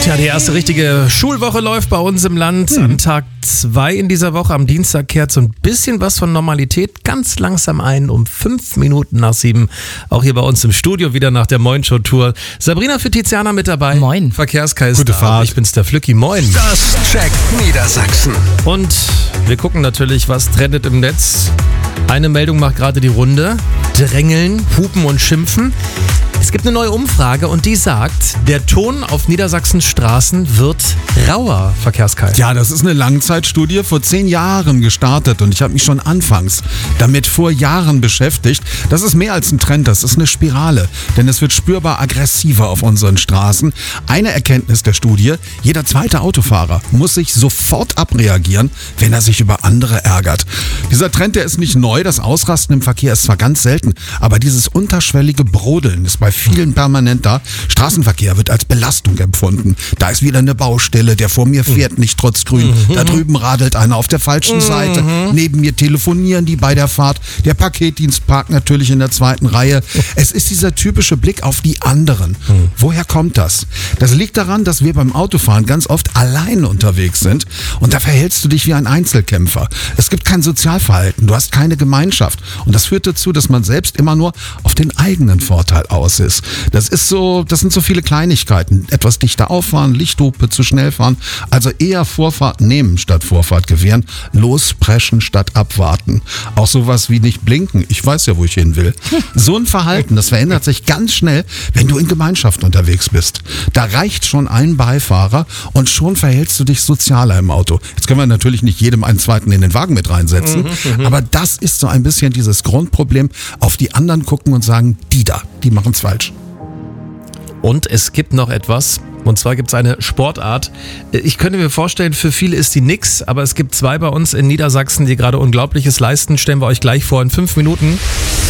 Tja, die erste richtige Schulwoche läuft bei uns im Land. Am Tag 2 in dieser Woche, am Dienstag, kehrt so ein bisschen was von Normalität ganz langsam ein, um 5 Minuten nach 7. Auch hier bei uns im Studio wieder nach der Moin-Show-Tour. Sabrina für Tiziana mit dabei. Moin. Verkehrskaiser. Gute Fahrt. Ich bin's, der Flücki. Moin. Das checkt Niedersachsen. Und wir gucken natürlich, was trendet im Netz. Eine Meldung macht gerade die Runde. Drängeln, hupen und schimpfen. Es gibt eine neue Umfrage und die sagt, der Ton auf Niedersachsens Straßen wird rauer, Verkehrskaiser. Ja, das ist eine Langzeitstudie, vor 10 Jahren gestartet und ich habe mich schon anfangs damit vor Jahren beschäftigt. Das ist mehr als ein Trend, das ist eine Spirale, denn es wird spürbar aggressiver auf unseren Straßen. Eine Erkenntnis der Studie, jeder zweite Autofahrer muss sich sofort abreagieren, wenn er sich über andere ärgert. Dieser Trend, der ist nicht neu, das Ausrasten im Verkehr ist zwar ganz selten, aber dieses unterschwellige Brodeln ist bei vielen permanent da. Straßenverkehr wird als Belastung empfunden. Da ist wieder eine Baustelle, der vor mir fährt nicht trotz Grün. Da drüben radelt einer auf der falschen Seite. Neben mir telefonieren die bei der Fahrt. Der Paketdienst parkt natürlich in der zweiten Reihe. Es ist dieser typische Blick auf die anderen. Woher kommt das? Das liegt daran, dass wir beim Autofahren ganz oft allein unterwegs sind und da verhältst du dich wie ein Einzelkämpfer. Es gibt kein Sozialverhalten, du hast keine Gemeinschaft und das führt dazu, dass man selbst immer nur auf den eigenen Vorteil aus ist. Das sind so viele Kleinigkeiten. Etwas dichter auffahren, Lichthupe zu schnell fahren. Also eher Vorfahrt nehmen statt Vorfahrt gewähren. Lospreschen statt abwarten. Auch sowas wie nicht blinken. Ich weiß ja, wo ich hin will. So ein Verhalten, das verändert sich ganz schnell, wenn du in Gemeinschaft unterwegs bist. Da reicht schon ein Beifahrer und schon verhältst du dich sozialer im Auto. Jetzt können wir natürlich nicht jedem einen zweiten in den Wagen mit reinsetzen. Aber das ist so ein bisschen dieses Grundproblem. Auf die anderen gucken und sagen, die machen's falsch. Und es gibt noch etwas, und zwar gibt es eine Sportart. Ich könnte mir vorstellen, für viele ist die nix, aber es gibt 2 bei uns in Niedersachsen, die gerade Unglaubliches leisten. Stellen wir euch gleich vor in 5 Minuten.